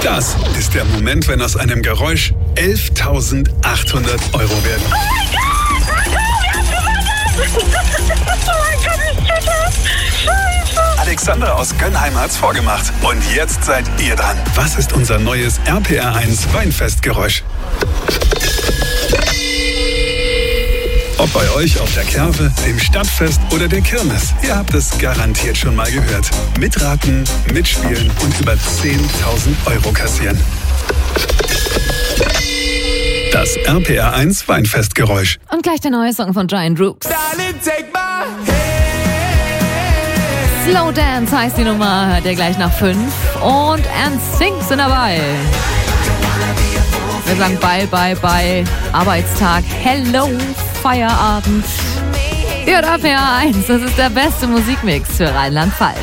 Das ist der Moment, wenn aus einem Geräusch 11.800 Euro werden. Oh mein Gott! Oh mein Gott, ich tue das! Scheiße! Alexander aus Gönnheim hat's vorgemacht. Und jetzt seid ihr dran. Was ist unser neues RPR1 Weinfestgeräusch? Ob bei euch auf der Kerwe, dem Stadtfest oder der Kirmes, ihr habt es garantiert schon mal gehört. Mitraten, mitspielen und über 10.000 Euro kassieren. Das RPR1 Weinfestgeräusch. Und gleich der neue Song von Giant Rooks. Slow Dance heißt die Nummer, hört ihr gleich nach 5. Und NSYNC sind dabei. Wir sagen bye, bye, bye. Arbeitstag, hello, Feierabend. Ihr hört RPR1, das ist der beste Musikmix für Rheinland-Pfalz.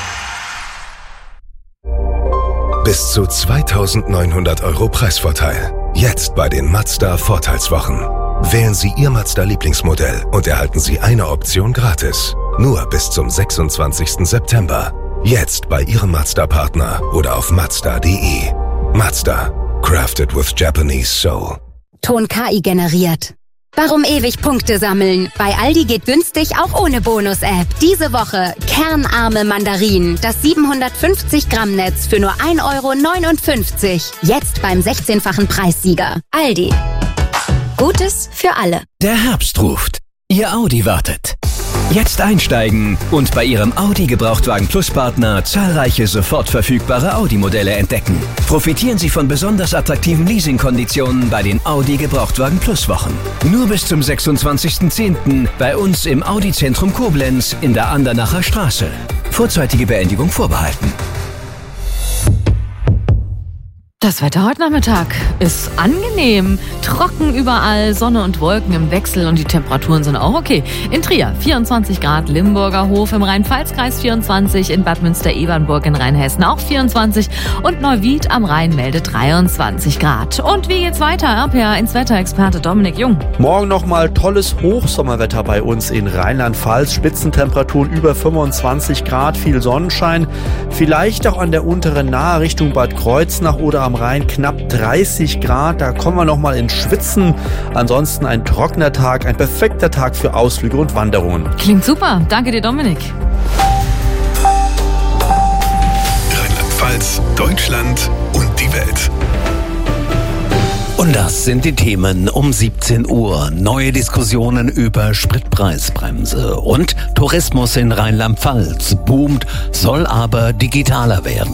Bis zu 2.900 Euro Preisvorteil. Jetzt bei den Mazda Vorteilswochen. Wählen Sie Ihr Mazda-Lieblingsmodell und erhalten Sie eine Option gratis. Nur bis zum 26. September. Jetzt bei Ihrem Mazda-Partner oder auf Mazda.de. Mazda. Crafted with Japanese soul. Ton KI generiert. Warum ewig Punkte sammeln? Bei Aldi geht günstig auch ohne Bonus-App. Diese Woche kernarme Mandarinen. Das 750 Gramm Netz für nur 1,59 €. Jetzt beim 16-fachen Preissieger. Aldi. Gutes für alle. Der Herbst ruft. Ihr Audi wartet. Jetzt einsteigen und bei Ihrem Audi Gebrauchtwagen Plus Partner zahlreiche sofort verfügbare Audi-Modelle entdecken. Profitieren Sie von besonders attraktiven Leasingkonditionen bei den Audi Gebrauchtwagen Plus Wochen. Nur bis zum 26.10. bei uns im Audi Zentrum Koblenz in der Andernacher Straße. Vorzeitige Beendigung vorbehalten. Das Wetter heute Nachmittag ist angenehm. Trocken überall, Sonne und Wolken im Wechsel und die Temperaturen sind auch okay. In Trier 24 Grad, Limburger Hof im Rhein-Pfalz-Kreis 24, in Bad Münster-Ebernburg in Rheinhessen auch 24 und Neuwied am Rhein meldet 23 Grad. Und wie geht's weiter? RPR1 Wetterexperte Dominik Jung. Morgen nochmal tolles Hochsommerwetter bei uns in Rheinland-Pfalz. Spitzentemperaturen über 25 Grad, viel Sonnenschein. Vielleicht auch an der unteren Nahe Richtung Bad Kreuznach oder am Rhein knapp 30 Grad. Da kommen wir nochmal ins Schwitzen. Ansonsten ein trockener Tag, ein perfekter Tag für Ausflüge und Wanderungen. Klingt super. Danke dir, Dominik. Rheinland-Pfalz, Deutschland und die Welt. Und das sind die Themen um 17 Uhr. Neue Diskussionen über Spritpreisbremse und Tourismus in Rheinland-Pfalz boomt, soll aber digitaler werden.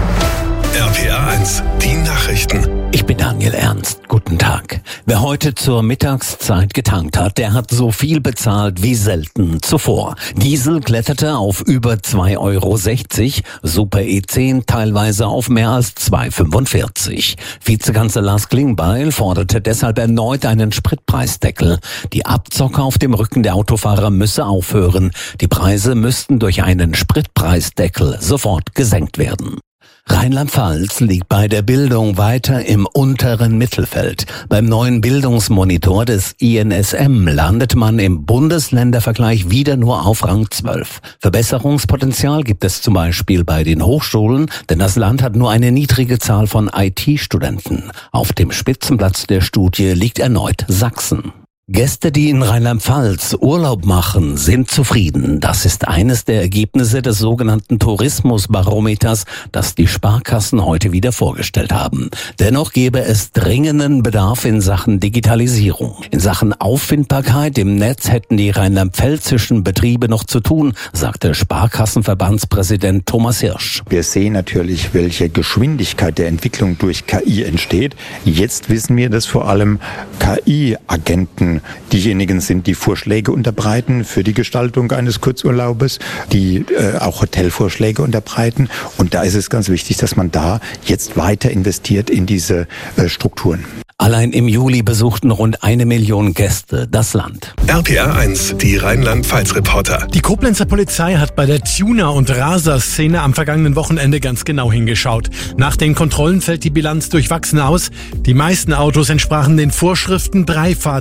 RPR1, die Nachrichten. Ich bin Daniel Ernst. Guten Tag. Wer heute zur Mittagszeit getankt hat, der hat so viel bezahlt wie selten zuvor. Diesel kletterte auf über 2,60 €, Super E10 teilweise auf mehr als 2,45 €. Vizekanzler Lars Klingbeil forderte deshalb erneut einen Spritpreisdeckel. Die Abzocke auf dem Rücken der Autofahrer müsse aufhören. Die Preise müssten durch einen Spritpreisdeckel sofort gesenkt werden. Rheinland-Pfalz liegt bei der Bildung weiter im unteren Mittelfeld. Beim neuen Bildungsmonitor des INSM landet man im Bundesländervergleich wieder nur auf Rang 12. Verbesserungspotenzial gibt es zum Beispiel bei den Hochschulen, denn das Land hat nur eine niedrige Zahl von IT-Studenten. Auf dem Spitzenplatz der Studie liegt erneut Sachsen. Gäste, die in Rheinland-Pfalz Urlaub machen, sind zufrieden. Das ist eines der Ergebnisse des sogenannten Tourismusbarometers, das die Sparkassen heute wieder vorgestellt haben. Dennoch gäbe es dringenden Bedarf in Sachen Digitalisierung. In Sachen Auffindbarkeit im Netz hätten die rheinland-pfälzischen Betriebe noch zu tun, sagte Sparkassenverbandspräsident Thomas Hirsch. Wir sehen natürlich, welche Geschwindigkeit der Entwicklung durch KI entsteht. Jetzt wissen wir, dass vor allem KI-Agenten diejenigen sind, die Vorschläge unterbreiten für die Gestaltung eines Kurzurlaubes, die auch Hotelvorschläge unterbreiten. Und da ist es ganz wichtig, dass man da jetzt weiter investiert in diese Strukturen. Allein im Juli besuchten rund 1 Million Gäste das Land. RPR1, die Rheinland-Pfalz-Reporter. Die Koblenzer Polizei hat bei der Tuner- und Raser-Szene am vergangenen Wochenende ganz genau hingeschaut. Nach den Kontrollen fällt die Bilanz durchwachsen aus. Die meisten Autos entsprachen den Vorschriften, 3 Fahrzeuge waren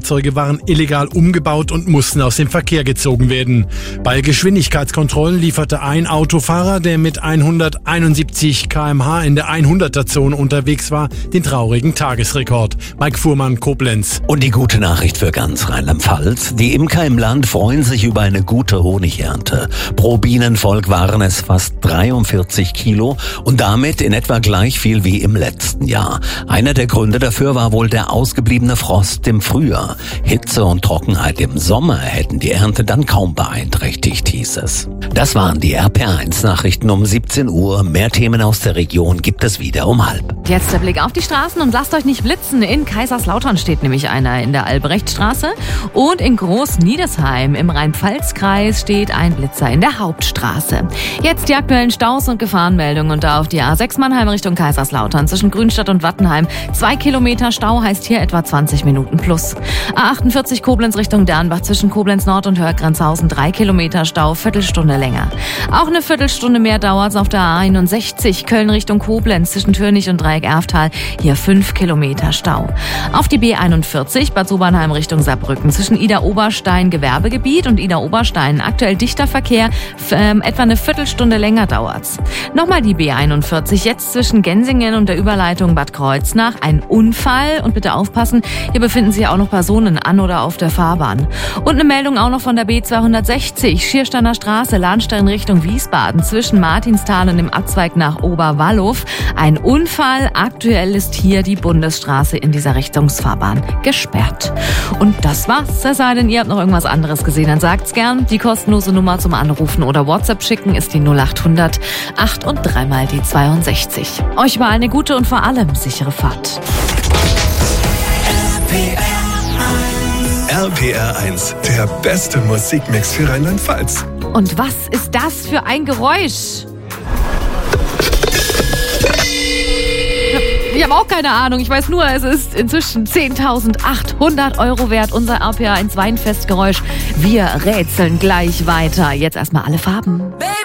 waren illegal umgebaut und mussten aus dem Verkehr gezogen werden. Bei Geschwindigkeitskontrollen lieferte ein Autofahrer, der mit 171 km/h in der 100er-Zone unterwegs war, den traurigen Tagesrekord. Mike Fuhrmann, Koblenz. Und die gute Nachricht für ganz Rheinland-Pfalz. Die Imker im Land freuen sich über eine gute Honigernte. Pro Bienenvolk waren es fast 43 Kilo und damit in etwa gleich viel wie im letzten Jahr. Einer der Gründe dafür war wohl der ausgebliebene Frost im Frühjahr. Hitze und Trockenheit im Sommer hätten die Ernte dann kaum beeinträchtigt, hieß es. Das waren die RPR1-Nachrichten um 17 Uhr. Mehr Themen aus der Region gibt es wieder um 12:30. Jetzt der Blick auf die Straßen und lasst euch nicht blitzen. In Kaiserslautern steht nämlich einer in der Albrechtstraße und in Groß-Niedesheim im Rhein-Pfalz-Kreis steht ein Blitzer in der Hauptstraße. Jetzt die aktuellen Staus und Gefahrenmeldungen und da auf die A6 Mannheim Richtung Kaiserslautern zwischen Grünstadt und Wattenheim. 2 Kilometer Stau heißt hier etwa 20 Minuten plus. A48 Koblenz Richtung Dernbach zwischen Koblenz Nord und Hörgrenzhausen 3 Kilometer Stau, Viertelstunde länger. Auch eine Viertelstunde mehr dauert's auf der A61 Köln Richtung Koblenz zwischen Türnich und Dreieck-Erftal. Hier 5 Kilometer Stau. Auf die B41 Bad Sobernheim Richtung Saarbrücken zwischen Ida-Oberstein Gewerbegebiet und Ida-Oberstein aktuell dichter Verkehr. Etwa eine Viertelstunde länger dauert's. Nochmal die B41 jetzt zwischen Gensingen und der Überleitung Bad Kreuznach. Ein Unfall und bitte aufpassen, hier befinden sich auch noch Personen an oder auf der Fahrbahn. Und eine Meldung auch noch von der B260 Schiersteiner Straße, Lahnstein Richtung Wiesbaden zwischen Martinsthal und dem Abzweig nach Oberwallow. Ein Unfall, aktuell ist hier die Bundesstraße in dieser Richtungsfahrbahn gesperrt. Und das war's. Es sei denn, ihr habt noch irgendwas anderes gesehen, dann sagt's gern. Die kostenlose Nummer zum Anrufen oder WhatsApp schicken ist die 0800 8 und 3 mal die 62. Euch war eine gute und vor allem sichere Fahrt. RPR1, der beste Musikmix für Rheinland-Pfalz. Und was ist das für ein Geräusch? Ich habe auch keine Ahnung. Ich weiß nur, es ist inzwischen 10.800 Euro wert, unser RPR1 Weinfestgeräusch. Wir rätseln gleich weiter. Jetzt erstmal alle Farben.